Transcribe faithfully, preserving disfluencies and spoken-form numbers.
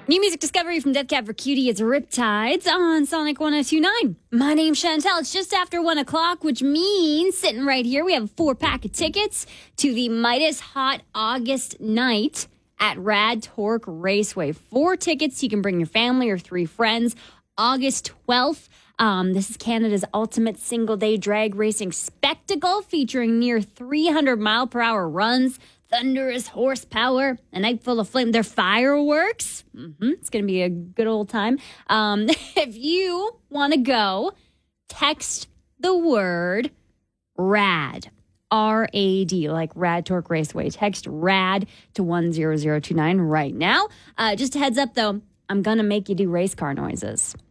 New music discovery from Death Cab for Cutie is Riptides on Sonic one oh two point nine. My name's Chantel. It's just after one o'clock, which means sitting right here, we have a four pack of tickets to the Midas Hot August night at Rad Torque Raceway. Four tickets. You can bring your family or three friends. August twelfth. Um, this is Canada's ultimate single-day drag racing spectacle featuring near three hundred mile per hour runs, thunderous horsepower, a night full of flame. They're fireworks. Mm-hmm. It's going to be a good old time. Um, if you want to go, text the word RAD. R A D, like Rad Torque Raceway. Text RAD to one zero zero two nine right now. Uh, just a heads up, though, I'm going to make you do race car noises.